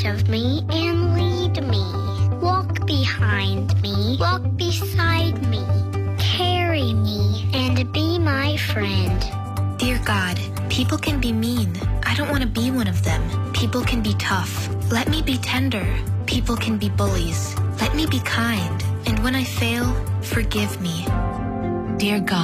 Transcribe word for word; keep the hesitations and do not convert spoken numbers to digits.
of me and lead me. Walk behind me, walk beside me, carry me, and be my friend. Dear God, people can be mean. I don't want to be one of them. People can be tough. Let me be tender. People can be bullies. Let me be kind. And when I fail, forgive me. Dear God,